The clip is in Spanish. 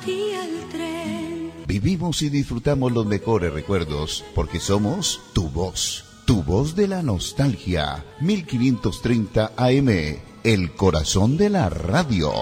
partía el tren. Vivimos y disfrutamos los mejores recuerdos porque somos tu voz de la nostalgia. 1530 AM, el corazón de la radio.